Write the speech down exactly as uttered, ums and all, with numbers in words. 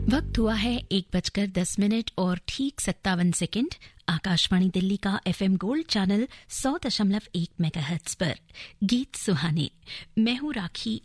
वक्त हुआ है एक बजकर दस मिनट और ठीक सत्तावन सेकंड। आकाशवाणी दिल्ली का एफएम गोल्ड चैनल सौ दशमलव एक मेगाहर्ट्ज पर गीत सुहाने। मैं हूं राखी